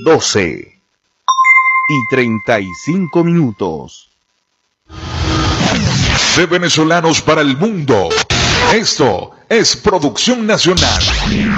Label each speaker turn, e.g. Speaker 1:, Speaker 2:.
Speaker 1: 12:35.
Speaker 2: De venezolanos para el mundo. Esto es Producción Nacional.